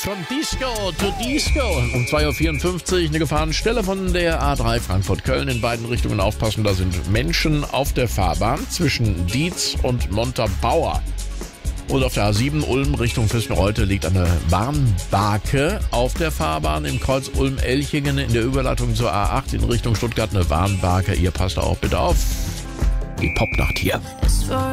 Von Disco to Disco. Um 2.54 Uhr eine Gefahrenstelle von der A3 Frankfurt-Köln. In beiden Richtungen aufpassen, da sind Menschen auf der Fahrbahn zwischen Dietz und Montabaur. Und auf der A7 Ulm Richtung Füssen-Reutte liegt eine Warnbarke auf der Fahrbahn. Im Kreuz Ulm-Elchingen in der Überleitung zur A8 in Richtung Stuttgart eine Warnbarke. Ihr passt auch bitte auf. Die Popnacht hier.